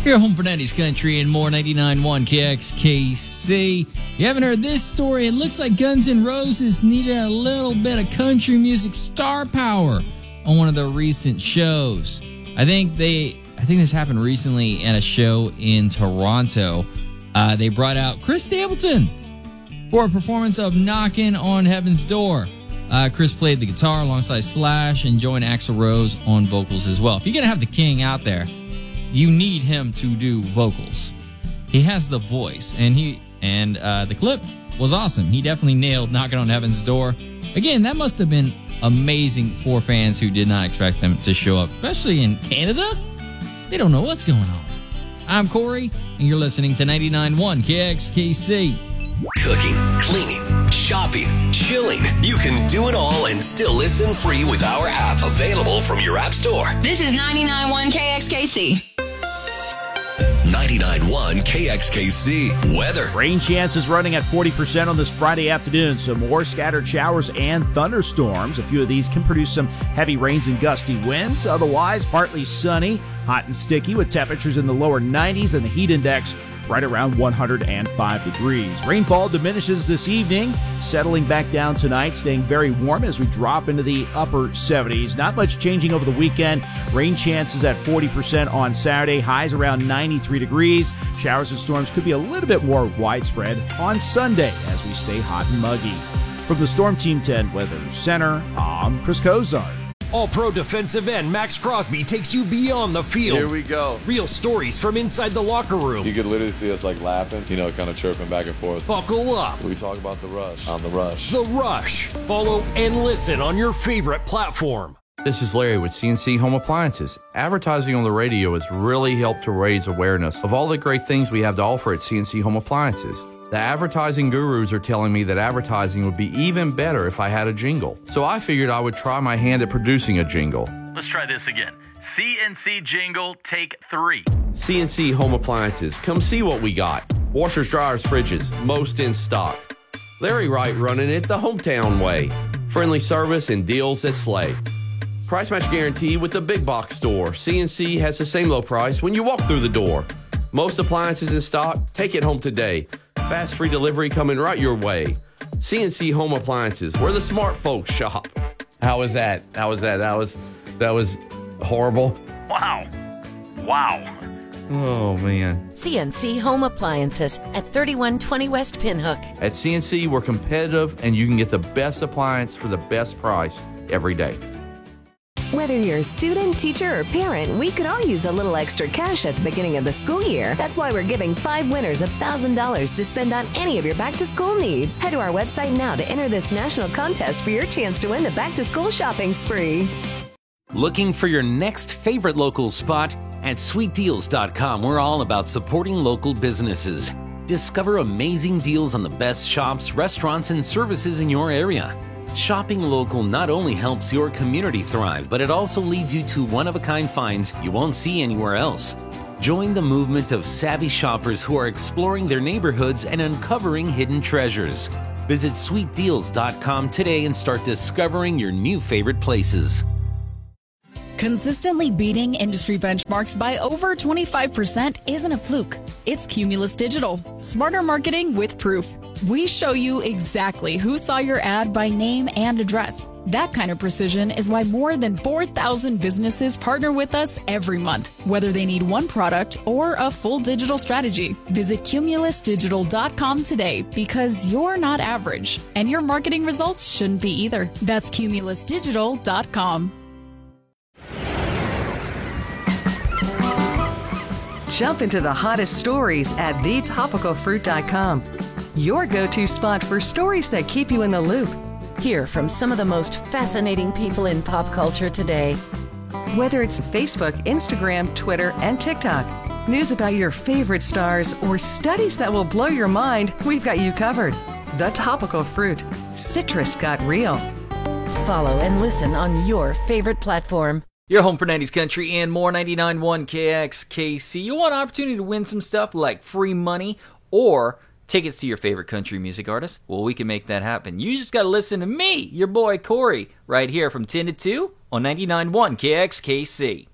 Your home for 90s country and more. 99.1 KXKC. You haven't heard this story? It looks like Guns N' Roses needed a little bit of country music star power on one of their recent shows. I think this happened recently at a show in Toronto. They brought out Chris Stapleton for a performance of Knockin' on Heaven's Door. Chris played the guitar alongside Slash and joined Axl Rose on vocals as well. If you're going to have the king out there, you need him to do vocals. He has the voice, and the clip was awesome. He definitely nailed Knockin' on Heaven's Door. Again, that must have been amazing for fans who did not expect them to show up, especially in Canada. They don't know what's going on. I'm Corey, and you're listening to 99.1 KXKC. Cooking, cleaning, shopping, chilling. You can do it all and still listen free with our app, available from your app store. This is 99.1 KXKC. 99.1 KXKC weather. Rain chances running at 40% on this Friday afternoon, so more scattered showers and thunderstorms. A few of these can produce some heavy rains and gusty winds. Otherwise, partly sunny, hot and sticky with temperatures in the lower 90s and the heat index right around 105 degrees. Rainfall diminishes this evening, settling back down tonight, staying very warm as we drop into the upper 70s. Not much changing over the weekend. Rain chances at 40% on Saturday, highs around 93 degrees. Showers and storms could be a little bit more widespread on Sunday as we stay hot and muggy. From the Storm Team 10 Weather Center, I'm Chris Cozart. All-Pro defensive end Max Crosby takes you beyond the field. Here we go. Real stories from inside the locker room. You could literally see us laughing, kind of chirping back and forth. Buckle up. We talk about The Rush on The Rush. The Rush. Follow and listen on your favorite platform. This is Larry with CNC Home Appliances. Advertising on the radio has really helped to raise awareness of all the great things we have to offer at CNC Home Appliances. The advertising gurus are telling me that advertising would be even better if I had a jingle. So I figured I would try my hand at producing a jingle. Let's try this again. CNC jingle, take 3. CNC Home Appliances. Come see what we got. Washers, dryers, fridges, most in stock. Larry Wright running it the hometown way. Friendly service and deals that slay. Price match guarantee with the big box store. CNC has the same low price when you walk through the door. Most appliances in stock. Take it home today. Fast free delivery coming right your way. CNC Home Appliances, where the smart folks shop. How was that? That was horrible. Wow. Oh, man. CNC Home Appliances at 3120 West Pinhook. At CNC, we're competitive, and you can get the best appliance for the best price every day. Whether you're a student, teacher, or parent, we could all use a little extra cash at the beginning of the school year. That's why we're giving 5 winners $1,000 to spend on any of your back-to-school needs. Head to our website now to enter this national contest for your chance to win the back-to-school shopping spree. Looking for your next favorite local spot? At SweetDeals.com, we're all about supporting local businesses. Discover amazing deals on the best shops, restaurants, and services in your area. Shopping local not only helps your community thrive, but it also leads you to one-of-a-kind finds you won't see anywhere else. Join the movement of savvy shoppers who are exploring their neighborhoods and uncovering hidden treasures. Visit SweetDeals.com today and start discovering your new favorite places. Consistently beating industry benchmarks by over 25% isn't a fluke. It's Cumulus Digital. Smarter marketing with proof. We show you exactly who saw your ad by name and address. That kind of precision is why more than 4,000 businesses partner with us every month, whether they need one product or a full digital strategy. Visit CumulusDigital.com today because you're not average, and your marketing results shouldn't be either. That's CumulusDigital.com. Jump into the hottest stories at thetopicalfruit.com. Your go-to spot for stories that keep you in the loop. Hear from some of the most fascinating people in pop culture today. Whether it's Facebook, Instagram, Twitter, and TikTok, news about your favorite stars, or studies that will blow your mind, we've got you covered. The Topical Fruit. Citrus got real. Follow and listen on your favorite platform. Your home for 90s country and more. 99.1 KXKC. You want an opportunity to win some stuff like free money or tickets to your favorite country music artist? Well, we can make that happen. You just got to listen to me, your boy Corey, right here from 10 to 2 on 99.1 KXKC.